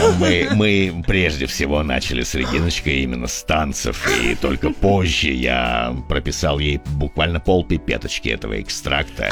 Мы прежде всего начали с Региночкой именно с танцев, и только позже я прописал ей буквально полпипеточки этого экстракта.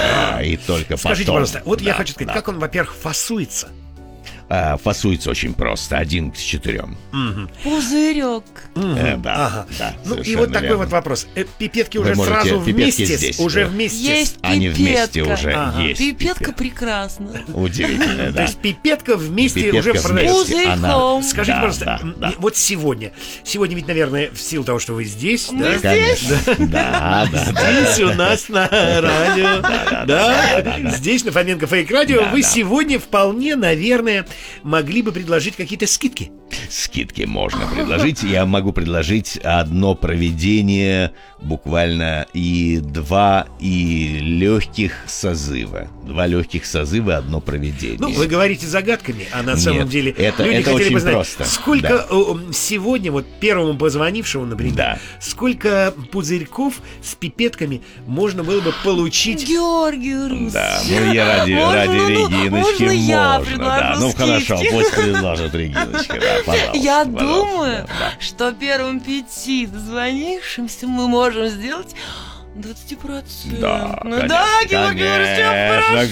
И только потом... Скажите, пожалуйста, вот я хочу сказать, как он, во-первых, фасуется? Фасуется очень просто, 1 к 4. Пузырек. Да. Ну и вот такой вот вопрос. Пипетки уже сразу вместе? Здесь, уже вместе? Есть пипетка. Они вместе уже есть. Пипетка прекрасна. Удивительно, То да. есть пипетка вместе Пипетка уже продается. Пузырьком. Скажите, Да, пожалуйста, да. вот сегодня ведь, наверное, в силу того, что вы здесь, Мы да? Конечно. Да. Здесь у нас на радио, да, здесь на Фоменко Фейк Радио вы сегодня вполне, наверное, могли бы предложить какие-то скидки. Скидки можно предложить. Я могу предложить одно проведение буквально и 2 легких созыва. 2 легких созыва, одно проведение. Ну, вы говорите загадками, а на самом деле это люди хотели очень бы знать, просто. сколько сегодня, вот первому позвонившему, например, сколько пузырьков с пипетками можно было бы получить? Георгий Рус. Да, ну я ради Региночки можно я можно, предложу да. Ну скидки? хорошо, пусть предложит Региночка, да, пожалуйста. Я пожалуйста, думаю, да. что первым 5 дозвонившимся мы можем сделать 20%. Да, Ну да, Георгий Юрьевич,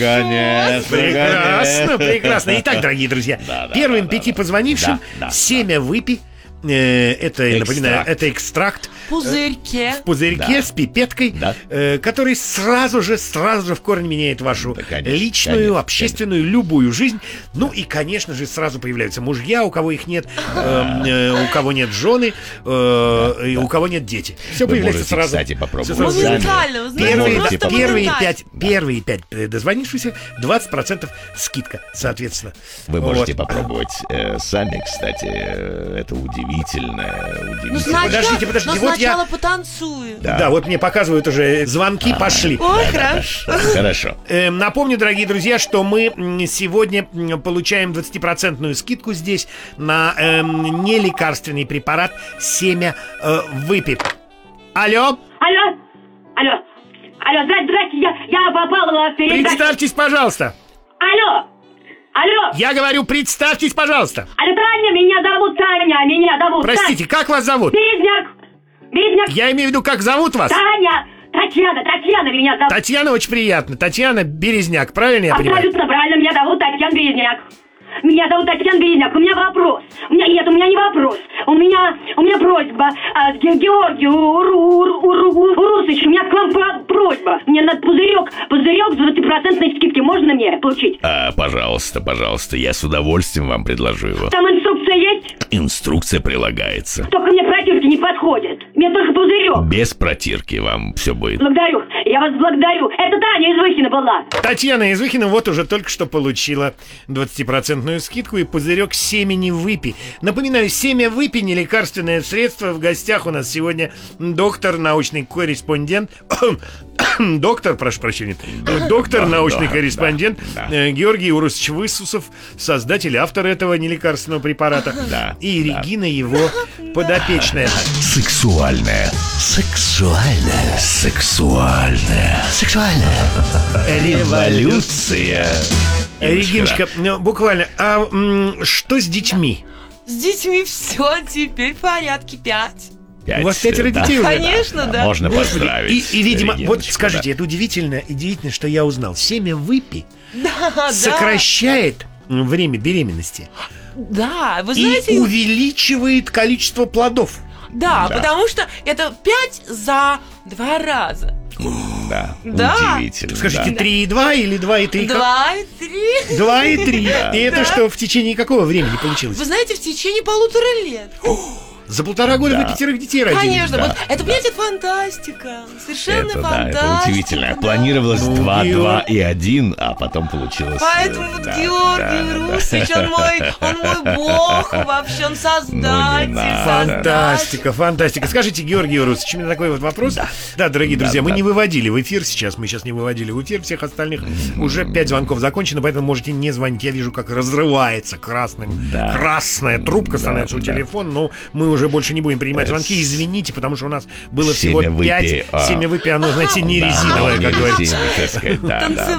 Прекрасно, прекрасно. Итак, дорогие друзья, первым 5 позвонившим семя выпи. Это, напоминаю, это экстракт в пузырьке. в пузырьке с пипеткой, который сразу же в корне меняет вашу личную, общественную, любую жизнь. Ну и, конечно же, сразу появляются мужья, у кого их нет, у кого нет жены, и у кого нет дети. Все появляется сразу. Кстати, попробовать. Моментально, вы знаете, просто Первые 5 дозвонившихся 20% скидка, соответственно. Вы можете попробовать сами, кстати, это удивительно. Ну, подождите, вот сначала потанцую. Да, вот мне показывают уже, звонки пошли. Ой, хорошо. Хорошо. Напомню, дорогие друзья, что мы сегодня получаем 20% скидку здесь на нелекарственный препарат семя выпи. Алло, здрасте, я попала в передачу. представьтесь, пожалуйста. Алло. Я говорю, представьтесь, пожалуйста. Таня, меня зовут Таня. Простите, как вас зовут? Березняк. Я имею в виду, как зовут вас? Таня. Татьяна меня зовут. Татьяна, очень приятно. Татьяна Березняк, правильно я понимаю? Абсолютно правильно, меня зовут Татьяна Березняк. У меня вопрос. У меня не вопрос. У меня просьба. Георгию Урусовичу, у меня к вам просьба. Мне надо пузырек с 20% скидки. Можно мне получить? Пожалуйста, я с удовольствием вам предложу его. Там инструкция есть? Инструкция прилагается. Только мне протирки не подходят. Мне только пузырек. Без протирки вам все будет. Благодарю. Я вас благодарю. Это Таня из Выхина была. Татьяна из Выхина вот уже только что получила 20% скидку и пузырек семени выпи. Напоминаю, семя выпи — не лекарственное средство. В гостях у нас сегодня доктор, научный корреспондент научный корреспондент Георгий Урусович Высусов, создатель, автор этого нелекарственного препарата. И Регина его подопечная. Сексуальная. Революция. Региночка, буквально, что с детьми? С детьми все теперь в порядке 5. У вас 5 детей уже? Конечно, да. Можно поздравить. И, видимо, Региночку, вот скажите, это удивительно, что я узнал. Семя выпи сокращает время беременности. Да, вы знаете... И увеличивает количество плодов. Да, потому что это 5 за 2 раза. Да, Да. удивительно. Скажите, 3,2 или 2,3? 2,3. 2,3. И это что, в течение какого времени получилось? Вы знаете, в течение 1,5 лет. За 1,5 года вы 5 детей родили? Конечно, вот это, понимаете, фантастика. Совершенно Это, фантастика. это удивительно. Планировалось 2 и 1, а потом получилось... Поэтому вот Георгий Русович, он мой бог вообще, он создатель. Фантастика. Скажите, Георгий Русович, у меня такой вот вопрос. Да, дорогие друзья, мы не выводили в эфир сейчас, мы сейчас не выводили в эфир всех остальных. Уже 5 звонков закончено, поэтому можете не звонить. Я вижу, как разрывается красная трубка становится у телефона, но мы уже больше не будем принимать звонки. Извините, потому что у нас было всего 5. Семя выпи, оно, знаете, не резиновое, как говорится.